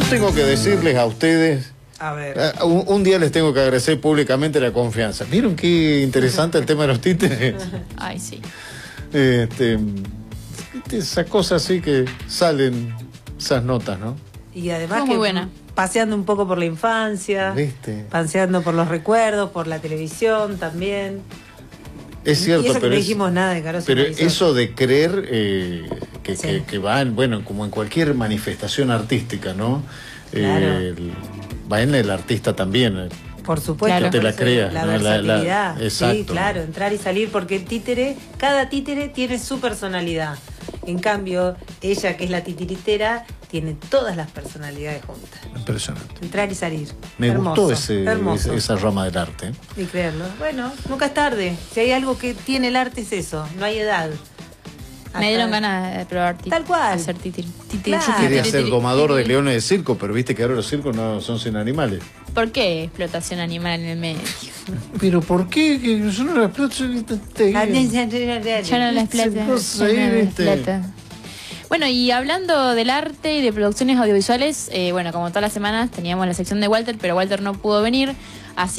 tengo que decirles a ustedes, a ver, un día les tengo que agradecer públicamente la confianza. ¿Vieron qué interesante el tema de los títeres? Ay, sí. Esas cosas así que salen, esas notas, ¿no? y además Fue que muy buena. paseando un poco por la infancia, ¿Viste? paseando por los recuerdos, por la televisión también. Es cierto, y eso que pero no dijimos nada de Caroso pero Marisol. eso de creer Sí. que va en, bueno, como en cualquier manifestación artística, ¿no? Claro. Va en el artista también. Por supuesto, Claro. Que te la por eso creas, la ¿no? versatilidad. Exacto. Sí, claro, entrar y salir, porque el títere, cada títere tiene su personalidad. En cambio, ella, que es la titiritera, tiene todas las personalidades juntas. Impresionante. Entrar y salir. Me Hermoso, gustó hermoso. esa rama del arte. Y creerlo. Bueno, nunca es tarde. Si hay algo que tiene el arte es eso, no hay edad. Me dieron ganas de probar Tal cual. hacer títere. Claro. Quería ser domador de leones de circo, pero viste que ahora los circos no son sin animales. ¿Por qué explotación animal en el medio? ¿Pero por qué? Que yo no la exploto. Ya no las plata. Bueno, y hablando del arte y de producciones audiovisuales, bueno, como todas las semanas teníamos la sección de Walter, pero Walter no pudo venir, así